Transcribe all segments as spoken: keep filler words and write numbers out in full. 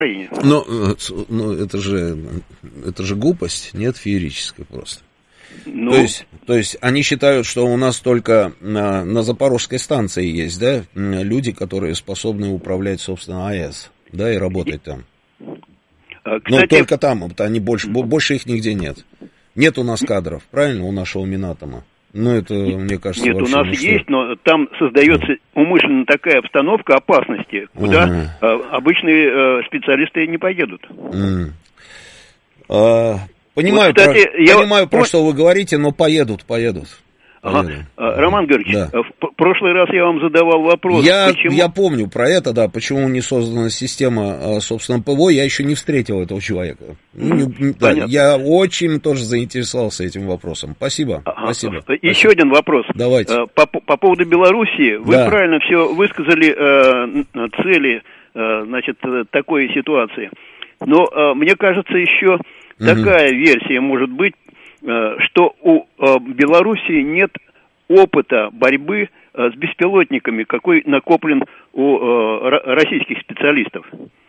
Но, но это же, это же глупость, нет, феерическая просто. Ну, то есть, то есть они считают, что у нас только на, на Запорожской станции есть, да, люди, которые способны управлять, собственно, АЭС, да, и работать там. Кстати, но только там, они больше, больше их нигде нет. Нет у нас кадров, правильно, у нашего Минатома? Ну, это, мне кажется, нет, у нас мечтой. Есть, но там создается умышленно такая обстановка опасности, куда uh-huh. э, обычные э, специалисты не поедут. Uh-huh. Uh, понимаю, вот, кстати, про, я... понимаю, про что вы говорите, но поедут, поедут. Ага. Роман Георгиевич, да. в прошлый раз я вам задавал вопрос. Я, почему... я помню про это, да, почему не создана система, собственно, ПВО, я еще не встретил этого человека. Mm, да, я очень тоже заинтересовался этим вопросом. Спасибо. Ага. Спасибо. Еще Спасибо. один вопрос. Давайте. По, по поводу Белоруссии, вы да. правильно все высказали э, цели, э, значит, такой ситуации. Но э, мне кажется, еще mm-hmm. такая версия может быть, что у Белоруссии нет опыта борьбы с беспилотниками, какой накоплен у российских специалистов.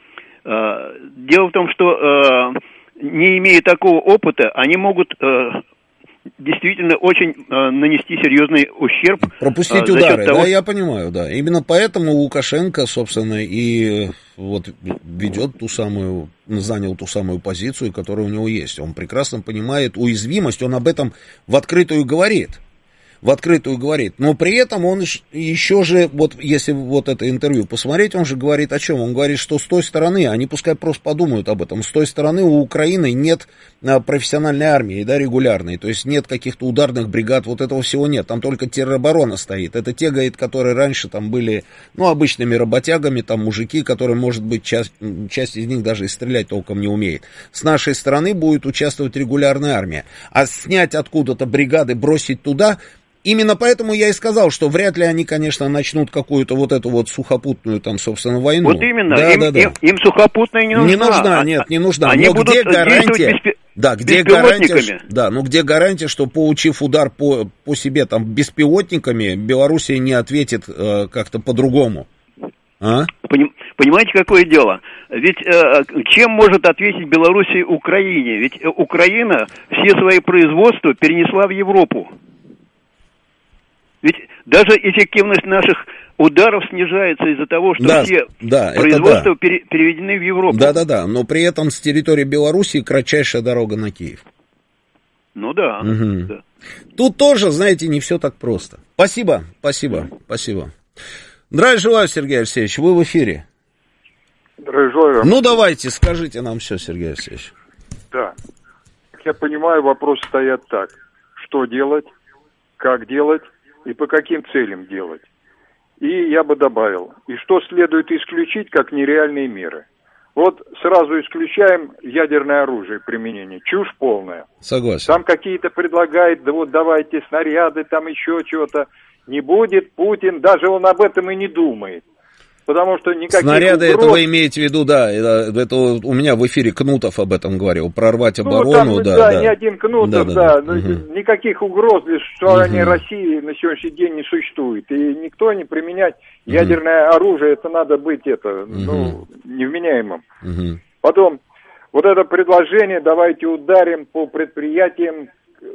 Дело в том, что не имея такого опыта, они могут действительно очень нанести серьезный ущерб. Пропустить удары, того... да, я понимаю, да. Именно поэтому Лукашенко, собственно, и вот ведет ту самую, занял ту самую позицию, которая у него есть. Он прекрасно понимает уязвимость, он об этом в открытую говорит. В открытую говорит. Но при этом он еще же, вот если вот это интервью посмотреть, он же говорит о чем? Он говорит, что с той стороны, они пускай просто подумают об этом, с той стороны у Украины нет профессиональной армии, да, регулярной, то есть нет каких-то ударных бригад, вот этого всего нет, там только тероборона стоит. Это те, говорит, которые раньше там были, ну, обычными работягами, там мужики, которые, может быть, часть, часть из них даже и стрелять толком не умеет. С нашей стороны будет участвовать регулярная армия. А снять откуда-то бригады, бросить туда... Именно поэтому я и сказал, что вряд ли они, конечно, начнут какую-то вот эту вот сухопутную, там, собственно, войну. Вот именно, да, им, да, да. Им, им сухопутная не нужна. Не нужна, нет, не нужна. Они но будут где гарантия, беспи... да, где гарантия, да, но где гарантия, что, получив удар по, по себе там беспилотниками, Белоруссия не ответит э, как-то по-другому? А? Понимаете, какое дело? Ведь э, чем может ответить Белоруссия Украине? Ведь Украина все свои производства перенесла в Европу. Ведь даже эффективность наших ударов снижается из-за того, что да, все да, производства да. пере, переведены в Европу. Да-да-да, но при этом с территории Белоруссии кратчайшая дорога на Киев. Ну да, угу. да. Тут тоже, знаете, не все так просто. Спасибо, спасибо, спасибо. Здравия желаю, Сергей Алексеевич, вы в эфире. Здравия желаю. Ну давайте, скажите нам все, Сергей Алексеевич. Да, как я понимаю, вопросы стоят так. Что делать, как делать и по каким целям делать. И я бы добавил, и что следует исключить как нереальные меры. Вот сразу исключаем ядерное оружие применение. Чушь полная. Согласен. Там какие-то предлагают, да вот давайте снаряды, там еще чего-то. Не будет Путин, даже он об этом и не думает. Потому что никаких снаряды, угроз... это вы имеете в виду, да, это у меня в эфире Кнутов об этом говорил, прорвать оборону, ну, там, да, да, да. не один Кнутов, да, да, да. да. Угу. Никаких угроз для существования угу. России на сегодняшний день не существует, и никто не применять угу. ядерное оружие, это надо быть, это, угу. ну, невменяемым. Угу. Потом, вот это предложение, давайте ударим по предприятиям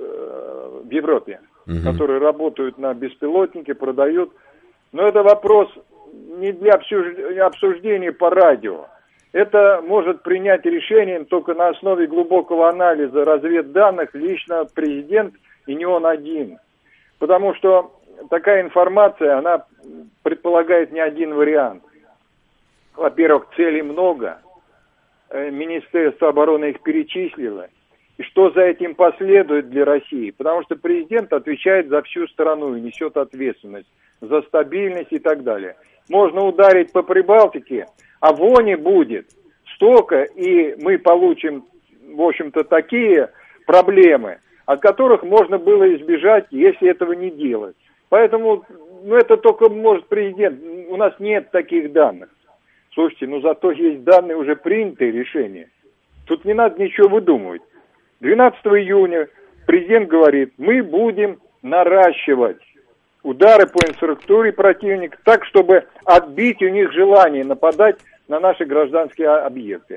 э, в Европе, угу. которые работают на беспилотнике, продают, но это вопрос... не для обсуждения по радио. Это может принять решение только на основе глубокого анализа разведданных лично президент и не он один. Потому что такая информация, она предполагает не один вариант. Во-первых, целей много. Министерство обороны их перечислило. И что за этим последует для России? Потому что президент отвечает за всю страну и несет ответственность за стабильность и так далее. Можно ударить по Прибалтике, а вони будет столько, и мы получим, в общем-то, такие проблемы, от которых можно было избежать, если этого не делать. Поэтому, ну, это только может президент. У нас нет таких данных. Слушайте, ну, зато есть данные, уже принятые решения. Тут не надо ничего выдумывать. двенадцатого июня президент говорит, мы будем наращивать удары по инфраструктуре противника так, чтобы отбить у них желание нападать на наши гражданские объекты.